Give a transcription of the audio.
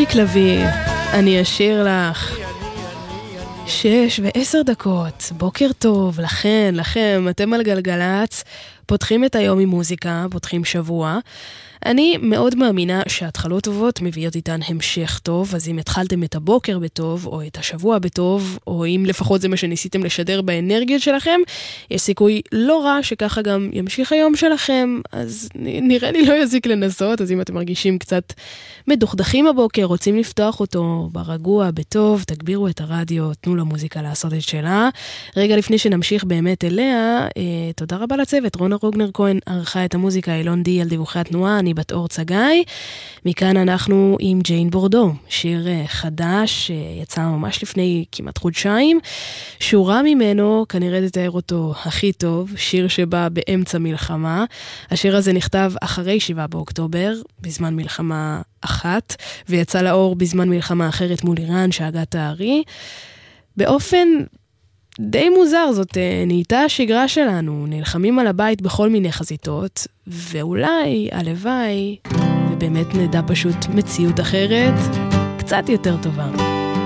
אריק לוי, אני אשיר לך. 6:10, בוקר טוב, לכם, אתם על גלגלץ, פותחים את היום עם מוזיקה, פותחים שבוע. אני מאוד מאמינה שההתחלות טובות מביאות איתן המשך טוב, אז אם התחלתם את הבוקר בטוב, או את השבוע בטוב, או אם לפחות זה מה שניסיתם לשדר באנרגיות שלכם, יש סיכוי לא רע שככה גם ימשיך היום שלכם, אז נראה לי לא יזיק לנסות, אז אם אתם מרגישים קצת מדוכדכים הבוקר, רוצים לפתוח אותו ברגוע, בטוב, תגבירו את הרדיו, תנו למוזיקה לעשות את שלה. רגע לפני שנמשיך באמת אליה, תודה רבה לצוות, רונה רוגנר כהן ערכה את המוזיקה, אילון די על דיווחי התנועה, אני בת אור צגאי. מכאן אנחנו עם ג'יין בורדו, שיר חדש שיצא ממש לפני כמעט חודשיים. שורה ממנו, כנראה תתאר אותו הכי טוב, שיר שבא באמצע מלחמה. השיר הזה נכתב אחרי 7 באוקטובר, בזמן מלחמה אחת, ויצא לאור בזמן מלחמה אחרת מול איראן שהגה תארי. באופן די מוזר, זאת נהייתה השגרה שלנו, נלחמים על הבית בכל מיני חזיתות, ואולי, הלוואי, ובאמת נדע פשוט מציאות אחרת, קצת יותר טובה.